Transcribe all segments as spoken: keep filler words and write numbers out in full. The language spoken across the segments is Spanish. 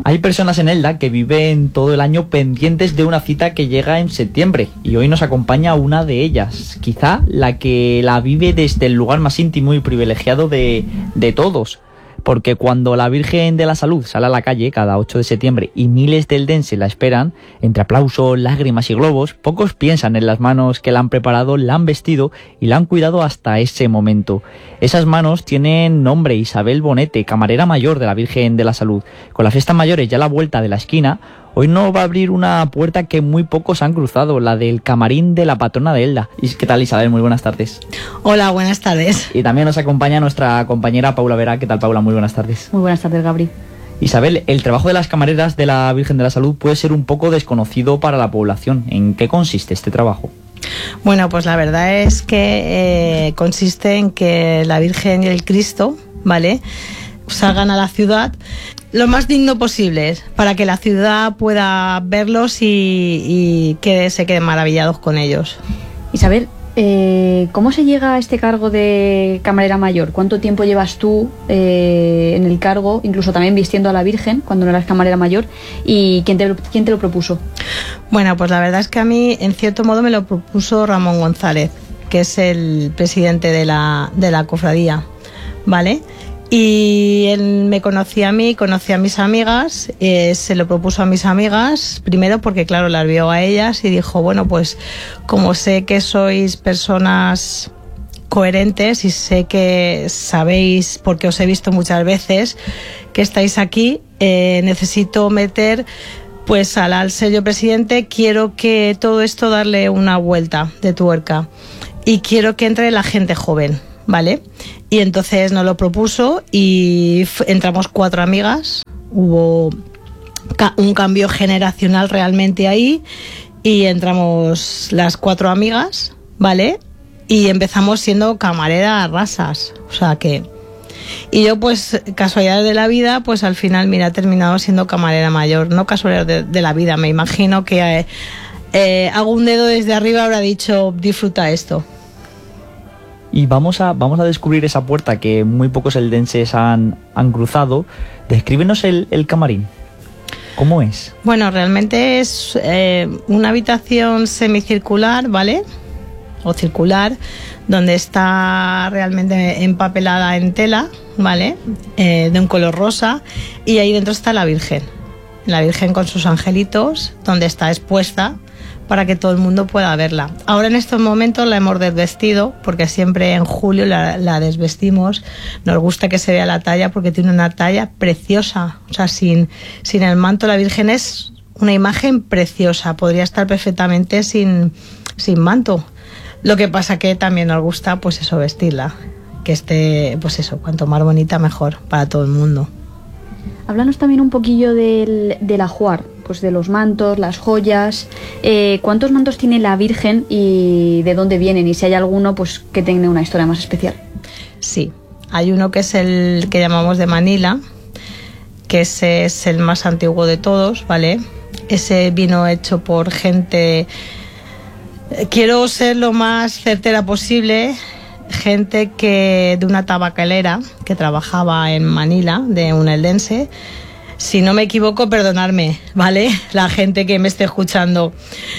Hay personas en Elda que viven todo el año pendientes de una cita que llega en septiembre y hoy nos acompaña una de ellas, quizá la que la vive desde el lugar más íntimo y privilegiado de, de todos. Porque cuando la Virgen de la Salud sale a la calle cada ocho de septiembre y miles de eldenses la esperan, entre aplausos, lágrimas y globos, pocos piensan en las manos que la han preparado, la han vestido y la han cuidado hasta ese momento. Esas manos tienen nombre: Isabel Bonete, camarera mayor de la Virgen de la Salud. Con las fiestas mayores ya a la vuelta de la esquina, hoy nos va a abrir una puerta que muy pocos han cruzado, la del camarín de la patrona de Elda. ¿Qué tal, Isabel? Muy buenas tardes. Hola, buenas tardes. Y también nos acompaña nuestra compañera Paula Vera. ¿Qué tal, Paula? Muy buenas tardes. Muy buenas tardes, Gabri. Isabel, el trabajo de las camareras de la Virgen de la Salud puede ser un poco desconocido para la población. ¿En qué consiste este trabajo? Bueno, pues la verdad es que eh, consiste en que la Virgen y el Cristo, ¿vale?, salgan a la ciudad lo más digno posible para que la ciudad pueda verlos y, y que se queden maravillados con ellos. Isabel, eh, ¿cómo se llega a este cargo de camarera mayor? ¿Cuánto tiempo llevas tú eh, en el cargo, incluso también vistiendo a la Virgen cuando no eras camarera mayor? ¿Y quién te, quién te lo propuso? Bueno, pues la verdad es que a mí, en cierto modo, me lo propuso Ramón González, que es el presidente de la, de la cofradía, ¿vale? Y él me conocía a mí, conocía a mis amigas, eh, se lo propuso a mis amigas, primero porque claro, las vio a ellas y dijo, bueno, pues como sé que sois personas coherentes y sé que sabéis, porque os he visto muchas veces, que estáis aquí, eh, necesito meter pues al, al ser yo presidente, quiero que todo esto darle una vuelta de tuerca y quiero que entre la gente joven, ¿vale? Y entonces nos lo propuso y entramos cuatro amigas, hubo ca- un cambio generacional realmente ahí y entramos las cuatro amigas, ¿vale? Y empezamos siendo camareras rasas, o sea que... Y yo pues, casualidades de la vida, pues al final, mira, he terminado siendo camarera mayor, no casualidades de, de la vida, me imagino que eh, eh, algún dedo desde arriba habrá dicho, disfruta esto. Y vamos a, vamos a descubrir esa puerta que muy pocos eldenses han, han cruzado. Descríbenos el, el camarín. ¿Cómo es? Bueno, realmente es eh, una habitación semicircular, ¿vale? O circular, donde está realmente empapelada en tela, ¿vale? Eh, de un color rosa. Y ahí dentro está la Virgen. La Virgen con sus angelitos, donde está expuesta para que todo el mundo pueda verla. Ahora en estos momentos la hemos desvestido, porque siempre en julio la, la desvestimos. Nos gusta que se vea la talla porque tiene una talla preciosa. O sea, sin, sin el manto la Virgen es una imagen preciosa. Podría estar perfectamente sin, sin manto. Lo que pasa que también nos gusta, pues eso, vestirla. Que esté, pues eso, cuanto más bonita mejor para todo el mundo. Háblanos también un poquillo del, del ajuar, pues de los mantos, las joyas. Eh, ¿Cuántos mantos tiene la Virgen y de dónde vienen? Y si hay alguno, pues que tenga una historia más especial. Sí, hay uno que es el que llamamos de Manila, que ese es el más antiguo de todos, ¿vale? Ese vino hecho por gente... Quiero ser lo más certera posible, gente que de una tabacalera que trabajaba en Manila, de un eldense. Si no me equivoco, perdonadme, ¿vale? La gente que me esté escuchando.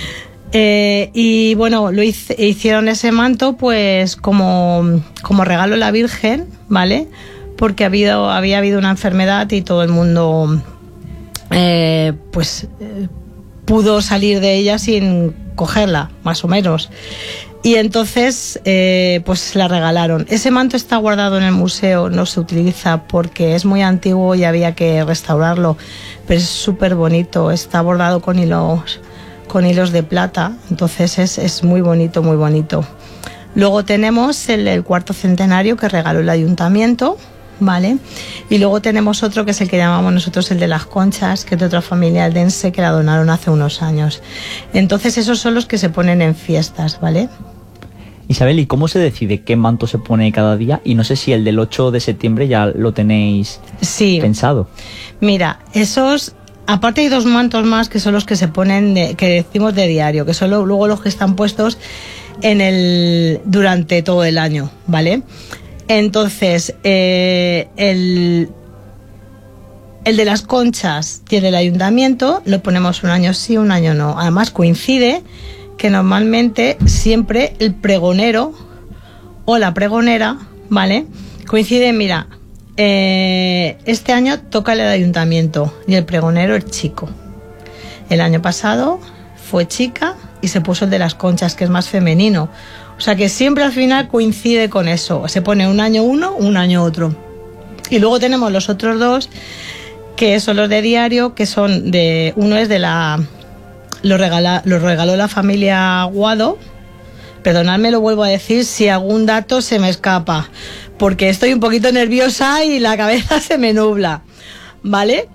Eh, y bueno, lo hice, hicieron ese manto pues como, como regalo a la Virgen, ¿vale? Porque ha habido, había habido una enfermedad y todo el mundo eh, pues eh, pudo salir de ella sin cogerla, más o menos. Y entonces eh, pues la regalaron. Ese manto está guardado en el museo, no se utiliza porque es muy antiguo y había que restaurarlo, pero es súper bonito, está bordado con hilos, con hilos de plata, entonces es, es muy bonito, muy bonito. Luego tenemos el, el cuarto centenario que regaló el ayuntamiento, ¿vale? Y luego tenemos otro que es el que llamamos nosotros el de las conchas, que es de otra familia aldense que la donaron hace unos años. Entonces esos son los que se ponen en fiestas, ¿vale? Isabel, ¿y cómo se decide qué manto se pone cada día? Y no sé si el del ocho de septiembre ya lo tenéis sí. pensado. Mira, esos... Aparte hay dos mantos más que son los que se ponen, de, que decimos de diario, que son lo, luego los que están puestos en el durante todo el año, ¿vale? Entonces, eh, el, El de las conchas tiene el ayuntamiento, lo ponemos un año sí, un año no. Además coincide que normalmente siempre el pregonero o la pregonera, ¿vale? Coincide, mira, eh, este año toca el ayuntamiento y el pregonero es chico. El año pasado fue chica y se puso el de las conchas, que es más femenino. O sea que siempre al final coincide con eso. Se pone un año uno, un año otro. Y luego tenemos los otros dos, que son los de diario, que son de... Uno es de la... Lo, regala, lo regaló la familia Guado. Perdonadme, lo vuelvo a decir si algún dato se me escapa, porque estoy un poquito nerviosa y la cabeza se me nubla, ¿vale?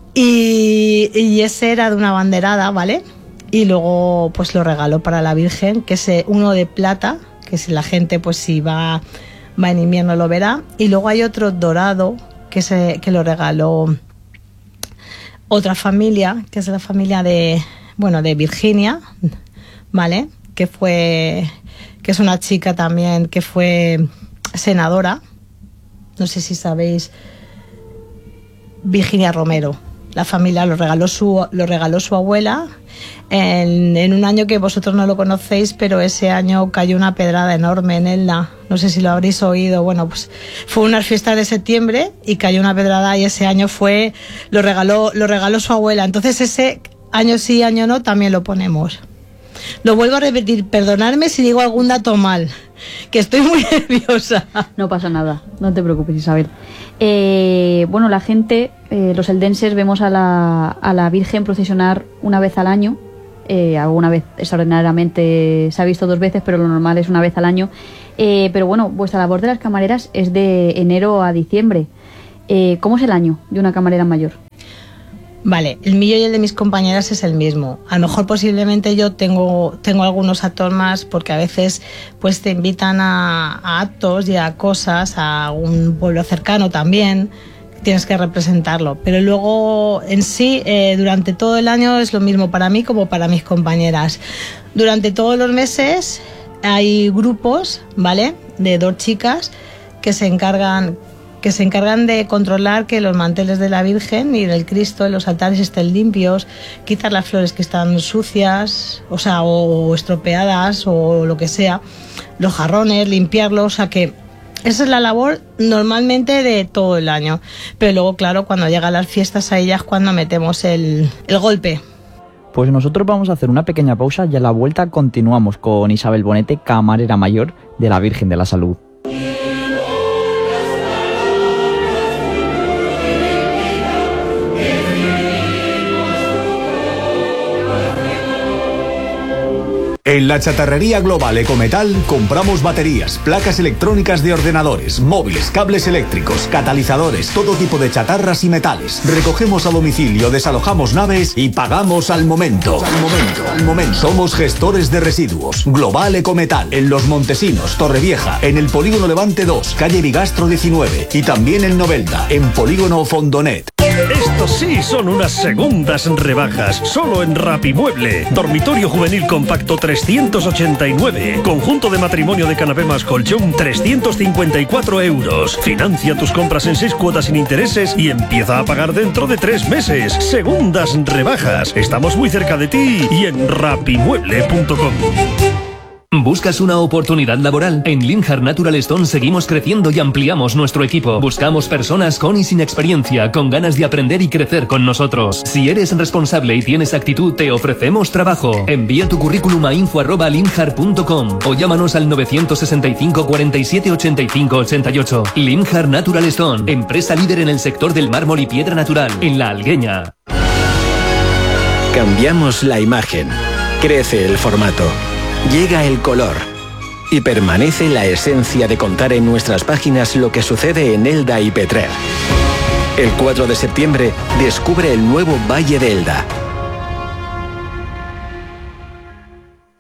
Y, y ese era de una banderada, ¿vale? Y luego pues lo regaló para la Virgen, que es uno de plata, que si la gente pues si va, va en invierno lo verá. Y luego hay otro dorado, que, se, que lo regaló otra familia, que es la familia de, bueno, de Virginia, ¿vale? Que fue, que es una chica también que fue senadora, no sé si sabéis, Virginia Romero. La familia lo regaló su, lo regaló su abuela en, en un año que vosotros no lo conocéis, pero ese año cayó una pedrada enorme en Elda. No sé si lo habréis oído. Bueno, pues fue unas fiestas de septiembre y cayó una pedrada y ese año fue, lo regaló, lo regaló su abuela. Entonces ese año sí, año no, también lo ponemos. Lo vuelvo a repetir, perdonadme si digo algún dato mal, que estoy muy nerviosa. No pasa nada, no te preocupes, Isabel. Eh, bueno, la gente, eh, los eldenses, vemos a la, a la Virgen procesionar una vez al año. Eh, alguna vez extraordinariamente se ha visto dos veces, pero lo normal es una vez al año. Eh, pero bueno, vuestra labor de las camareras es de enero a diciembre. Eh, ¿Cómo es el año de una camarera mayor? Vale, el mío y el de mis compañeras es el mismo. A lo mejor posiblemente yo tengo, tengo algunos actos más, porque a veces pues te invitan a, a actos y a cosas, a un pueblo cercano también, tienes que representarlo. Pero luego en sí, eh, durante todo el año es lo mismo para mí como para mis compañeras. Durante todos los meses hay grupos, ¿vale?, de dos chicas que se encargan... que se encargan de controlar que los manteles de la Virgen y del Cristo en los altares estén limpios, quitar las flores que están sucias, o sea, o estropeadas o lo que sea, los jarrones, limpiarlos, o sea que esa es la labor normalmente de todo el año. Pero luego, claro, cuando llegan las fiestas a ellas, cuando metemos el, el golpe. Pues nosotros vamos a hacer una pequeña pausa y a la vuelta continuamos con Isabel Bonete, camarera mayor de la Virgen de la Salud. En la chatarrería global Ecometal compramos baterías, placas electrónicas de ordenadores, móviles, cables eléctricos, catalizadores, todo tipo de chatarras y metales. Recogemos a domicilio, desalojamos naves y pagamos al momento. Al momento, al momento. Somos gestores de residuos. Global Ecometal, en Los Montesinos, Torrevieja, en el Polígono Levante dos, calle Bigastro diecinueve y también en Novelda, en Polígono Fondonet. Estos sí son unas segundas rebajas, solo en Rapimueble. Dormitorio juvenil compacto trescientos ochenta y nueve. Conjunto de matrimonio de canapé más colchón trescientos cincuenta y cuatro euros. Financia tus compras en seis cuotas sin intereses y empieza a pagar dentro de tres meses. Segundas rebajas. Estamos muy cerca de ti y en rapimueble punto com. ¿Buscas una oportunidad laboral? En Limjar Natural Stone seguimos creciendo y ampliamos nuestro equipo. Buscamos personas con y sin experiencia, con ganas de aprender y crecer con nosotros. Si eres responsable y tienes actitud, te ofrecemos trabajo. Envía tu currículum a info arroba limjar punto com o llámanos al novecientos sesenta y cinco, cuarenta y siete, ochenta y cinco, ochenta y ocho. Limjar Natural Stone, empresa líder en el sector del mármol y piedra natural, en La Algueña. Cambiamos la imagen. Crece el formato. Llega el color y permanece la esencia de contar en nuestras páginas lo que sucede en Elda y Petrer. El cuatro de septiembre descubre el nuevo Valle de Elda.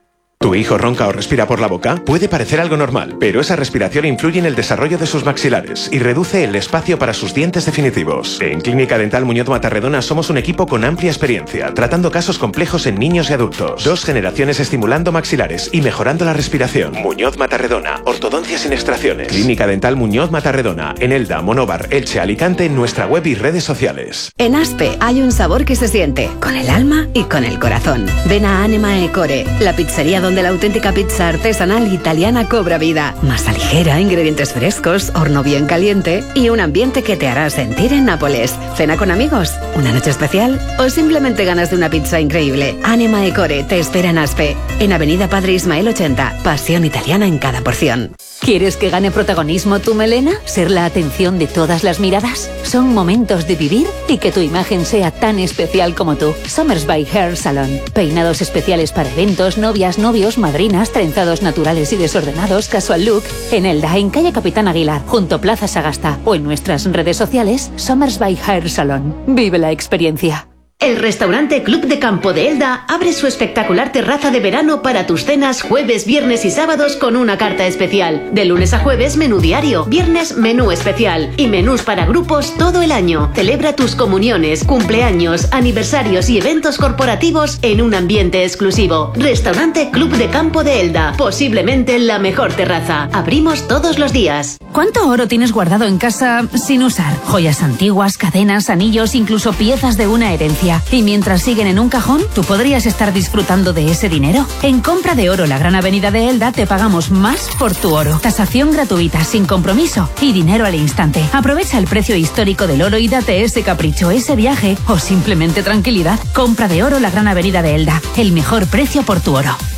¿Tu hijo ronca o respira por la boca? Puede parecer algo normal, pero esa respiración influye en el desarrollo de sus maxilares y reduce el espacio para sus dientes definitivos. En Clínica Dental Muñoz Matarredona somos un equipo con amplia experiencia, tratando casos complejos en niños y adultos. Dos generaciones estimulando maxilares y mejorando la respiración. Muñoz Matarredona, ortodoncia sin extracciones. Clínica Dental Muñoz Matarredona, en Elda, Monóvar, Elche, Alicante, en nuestra web y redes sociales. En Aspe hay un sabor que se siente, con el alma y con el corazón. Ven a Anima e Core, la pizzería donde la auténtica pizza artesanal italiana cobra vida. Masa ligera, ingredientes frescos, horno bien caliente y un ambiente que te hará sentir en Nápoles. Cena con amigos, una noche especial o simplemente ganas de una pizza increíble. Anima e Core te espera en Aspe, en Avenida Padre Ismael ochenta. Pasión italiana en cada porción. ¿Quieres que gane protagonismo tu melena? ¿Ser la atención de todas las miradas? Son momentos de vivir y que tu imagen sea tan especial como tú. Summers by Hair Salon. Peinados especiales para eventos, novias, novios, madrinas, trenzados naturales y desordenados, casual look. En Elda, en calle Capitán Aguilar, junto a Plaza Sagasta, o en nuestras redes sociales, Summers by Hair Salon. Vive la experiencia. El restaurante Club de Campo de Elda abre su espectacular terraza de verano para tus cenas jueves, viernes y sábados con una carta especial. De lunes a jueves, menú diario, viernes, menú especial y menús para grupos todo el año. Celebra tus comuniones, cumpleaños, aniversarios y eventos corporativos en un ambiente exclusivo. Restaurante Club de Campo de Elda, posiblemente la mejor terraza. Abrimos todos los días. ¿Cuánto oro tienes guardado en casa sin usar? Joyas antiguas, cadenas, anillos, incluso piezas de una herencia. Y mientras siguen en un cajón, tú podrías estar disfrutando de ese dinero. En Compra de Oro, la Gran Avenida de Elda, te pagamos más por tu oro. Tasación gratuita, sin compromiso y dinero al instante. Aprovecha el precio histórico del oro y date ese capricho, ese viaje o simplemente tranquilidad. Compra de Oro, la Gran Avenida de Elda. El mejor precio por tu oro.